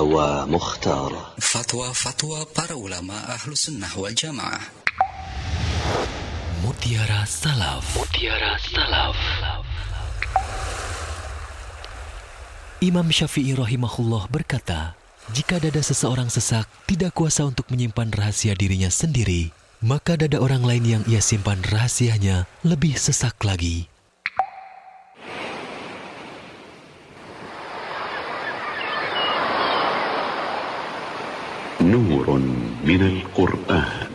فتاوى مختارة. Fatwa-fatwa para ulama ahlu sunnah wal jamaah. Mutiara Salaf. Mutiara Salaf. Imam Syafi'i rahimahullah berkata, jika dada seseorang sesak, tidak kuasa untuk menyimpan rahasia dirinya sendiri, maka dada orang lain yang ia simpan rahasianya lebih sesak lagi. نور من القرآن.